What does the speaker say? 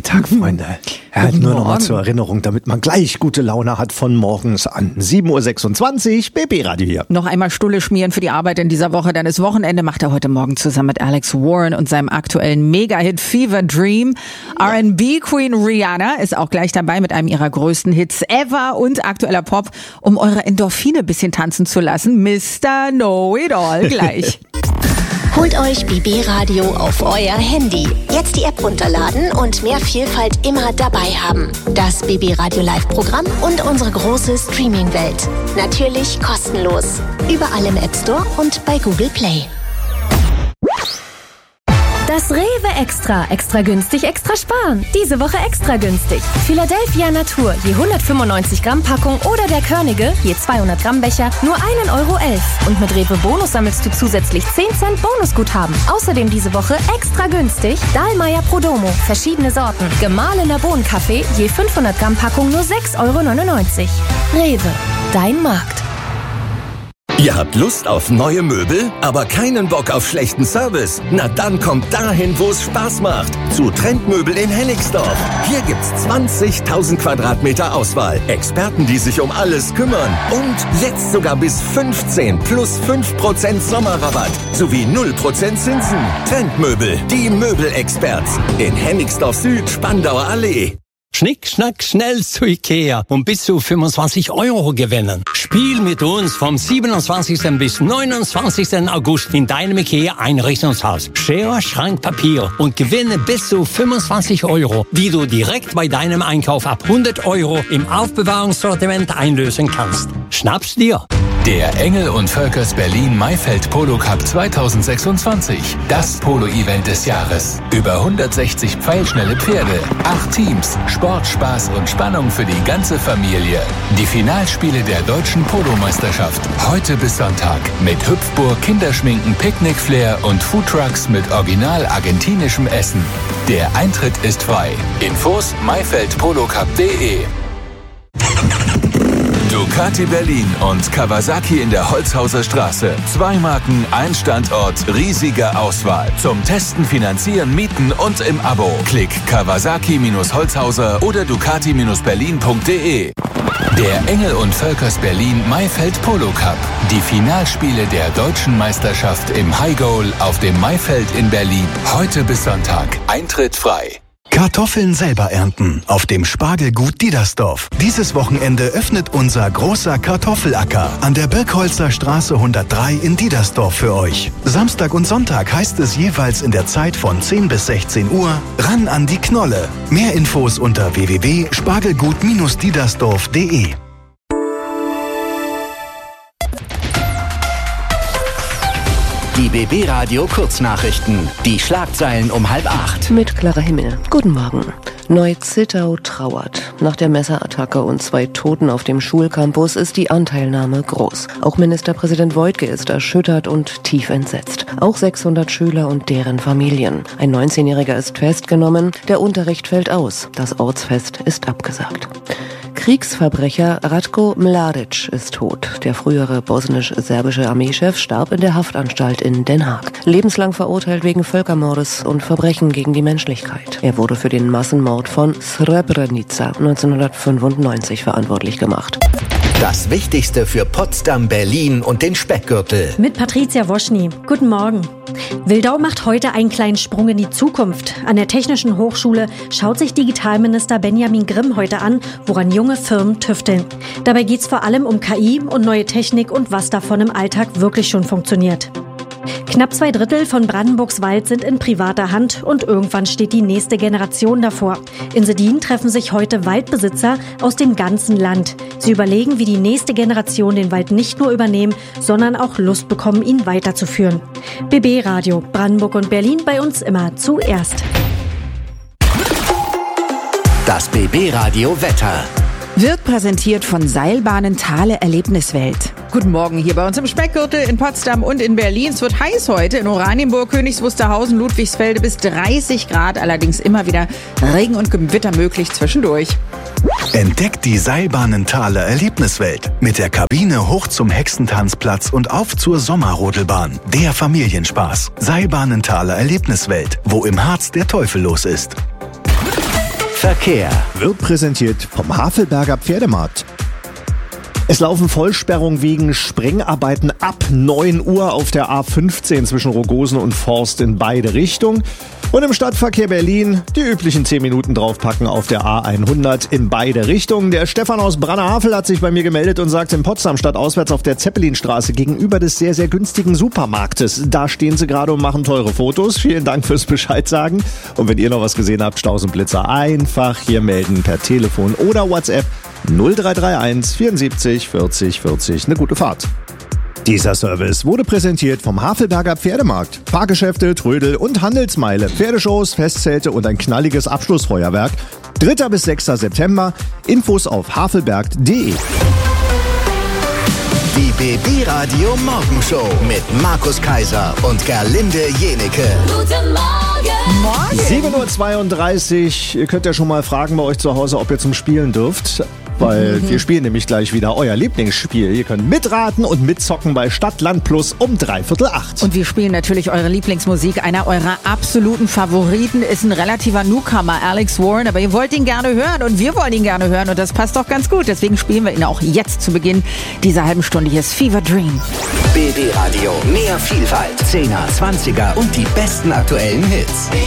Tag, Freunde. Nur noch mal zur Erinnerung, damit man gleich gute Laune hat von morgens an. 7.26 Uhr, BB-Radio hier. Noch einmal Stulle schmieren für die Arbeit in dieser Woche, denn das Wochenende macht er heute Morgen zusammen mit Alex Warren und seinem aktuellen Mega-Hit Fever Dream. R&B-Queen Rihanna ist auch gleich dabei mit einem ihrer größten Hits ever und aktueller Pop, um eure Endorphine ein bisschen tanzen zu lassen. Mr. Know-It-All gleich. Holt euch BB Radio auf euer Handy. Jetzt die App runterladen und mehr Vielfalt immer dabei haben. Das BB Radio Live-Programm und unsere große Streaming-Welt. Natürlich kostenlos. Überall im App Store und bei Google Play. Das Rewe Extra. Extra günstig, extra sparen. Diese Woche extra günstig. Philadelphia Natur, je 195 Gramm Packung oder der Körnige, je 200 Gramm Becher, nur 1,11 Euro. Und mit Rewe Bonus sammelst du zusätzlich 10 Cent Bonusguthaben. Außerdem diese Woche extra günstig Dahlmeier Prodomo, verschiedene Sorten. Gemahlener Bohnenkaffee, je 500 Gramm Packung, nur 6,99 Euro. Rewe, dein Markt. Ihr habt Lust auf neue Möbel, aber keinen Bock auf schlechten Service? Na dann kommt dahin, wo es Spaß macht. Zu Trendmöbel in Hennigsdorf. Hier gibt's 20.000 Quadratmeter Auswahl. Experten, die sich um alles kümmern. Und jetzt sogar bis 15 plus 5% Sommerrabatt. Sowie 0% Zinsen. Trendmöbel, die Möbelexperts. In Hennigsdorf Süd, Spandauer Allee. Schnick, schnack, schnell zu Ikea und bis zu 25 Euro gewinnen. Spiel mit uns vom 27. bis 29. August in deinem Ikea-Einrichtungshaus. Schere, Schrank, Papier und gewinne bis zu 25 Euro, die du direkt bei deinem Einkauf ab 100 Euro im Aufbewahrungssortiment einlösen kannst. Schnapp's dir! Der Engel und Völkers Berlin Maifeld Polo Cup 2026. Das Polo-Event des Jahres. Über 160 pfeilschnelle Pferde, 8 Teams, Sport, Spaß und Spannung für die ganze Familie. Die Finalspiele der deutschen Polo-Meisterschaft. Heute bis Sonntag. Mit Hüpfburg, Kinderschminken, Picknick-Flair und Foodtrucks mit original argentinischem Essen. Der Eintritt ist frei. Infos maifeldpolocup.de. Ducati Berlin und Kawasaki in der Holzhauser Straße. 2 Marken, ein Standort, riesige Auswahl. Zum Testen, Finanzieren, Mieten und im Abo. Klick Kawasaki-Holzhauser oder Ducati-Berlin.de. Der Engel und Völkers Berlin Maifeld Polo Cup. Die Finalspiele der deutschen Meisterschaft im High Goal auf dem Maifeld in Berlin. Heute bis Sonntag. Eintritt frei. Kartoffeln selber ernten auf dem Spargelgut Diedersdorf. Dieses Wochenende öffnet unser großer Kartoffelacker an der Birkholzer Straße 103 in Diedersdorf für euch. Samstag und Sonntag heißt es jeweils in der Zeit von 10 bis 16 Uhr ran an die Knolle. Mehr Infos unter www.spargelgut-diedersdorf.de. Die BB Radio Kurznachrichten. Die Schlagzeilen um 7:30. Mit Clara Himmel. Guten Morgen. Neu-Zittau trauert. Nach der Messerattacke und 2 Toten auf dem Schulcampus ist die Anteilnahme groß. Auch Ministerpräsident Woidke ist erschüttert und tief entsetzt. Auch 600 Schüler und deren Familien. Ein 19-Jähriger ist festgenommen. Der Unterricht fällt aus. Das Ortsfest ist abgesagt. Kriegsverbrecher Ratko Mladic ist tot. Der frühere bosnisch-serbische Armeechef starb in der Haftanstalt in Den Haag. Lebenslang verurteilt wegen Völkermordes und Verbrechen gegen die Menschlichkeit. Er wurde für den Massenmord von Srebrenica 1995 verantwortlich gemacht. Das Wichtigste für Potsdam, Berlin und den Speckgürtel. Mit Patricia Woschny. Guten Morgen. Wildau macht heute einen kleinen Sprung in die Zukunft. An der Technischen Hochschule schaut sich Digitalminister Benjamin Grimm heute an, woran junge Firmen tüfteln. Dabei geht es vor allem um KI und neue Technik und was davon im Alltag wirklich schon funktioniert. Knapp 2/3 von Brandenburgs Wald sind in privater Hand und irgendwann steht die nächste Generation davor. In Sedin treffen sich heute Waldbesitzer aus dem ganzen Land. Sie überlegen, wie die nächste Generation den Wald nicht nur übernehmen, sondern auch Lust bekommen, ihn weiterzuführen. BB Radio, Brandenburg und Berlin, bei uns immer zuerst. Das BB Radio Wetter. Wird präsentiert von Seilbahnen Thale Erlebniswelt. Guten Morgen hier bei uns im Speckgürtel in Potsdam und in Berlin. Es wird heiß heute in Oranienburg, Königs Wusterhausen, Ludwigsfelde bis 30 Grad. Allerdings immer wieder Regen und Gewitter möglich zwischendurch. Entdeckt die Seilbahnenthaler Erlebniswelt. Mit der Kabine hoch zum Hexentanzplatz und auf zur Sommerrodelbahn. Der Familienspaß. Seilbahnenthaler Erlebniswelt, wo im Harz der Teufel los ist. Verkehr wird präsentiert vom Havelberger Pferdemarkt. Es laufen Vollsperrungen wegen Sprengarbeiten ab 9 Uhr auf der A15 zwischen Rogosen und Forst in beide Richtungen. Und im Stadtverkehr Berlin die üblichen 10 Minuten draufpacken auf der A100 in beide Richtungen. Der Stefan aus Brannerhavel hat sich bei mir gemeldet und sagt, in Potsdam stadtauswärts auf der Zeppelinstraße gegenüber des sehr, sehr günstigen Supermarktes. Da stehen sie gerade und machen teure Fotos. Vielen Dank fürs Bescheid sagen. Und wenn ihr noch was gesehen habt, Staus und Blitzer, einfach hier melden per Telefon oder WhatsApp 0331 74 40 40. Eine gute Fahrt. Dieser Service wurde präsentiert vom Havelberger Pferdemarkt. Fahrgeschäfte, Trödel und Handelsmeile, Pferdeshows, Festzelte und ein knalliges Abschlussfeuerwerk. 3. bis 6. September. Infos auf havelberg.de. Die BB Radio Morgenshow mit Markus Kaiser und Gerlinde Jenecke. Guten Morgen! 7.32 Uhr. Ihr könnt ja schon mal fragen bei euch zu Hause, ob ihr zum Spielen dürft. Weil wir spielen nämlich gleich wieder euer Lieblingsspiel. Ihr könnt mitraten und mitzocken bei Stadt, Land Plus um 7:45. Und wir spielen natürlich eure Lieblingsmusik. Einer eurer absoluten Favoriten ist ein relativer Newcomer, Alex Warren. Aber ihr wollt ihn gerne hören und wir wollen ihn gerne hören. Und das passt doch ganz gut. Deswegen spielen wir ihn auch jetzt zu Beginn dieser halben Stunde. Hier ist Fever Dream. BB Radio, mehr Vielfalt, 10er, 20er und die besten aktuellen Hits.